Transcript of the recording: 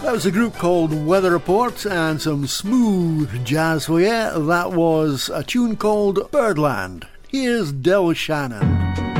That was a group called Weather Report and some smooth jazz for you. That was a tune called Birdland. Here's Del Shannon.